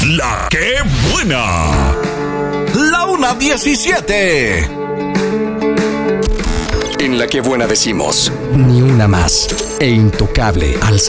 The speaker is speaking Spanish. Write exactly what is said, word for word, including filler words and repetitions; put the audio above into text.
La que buena. La una diecisiete. En La que buena decimos, ni una más. E Intocable al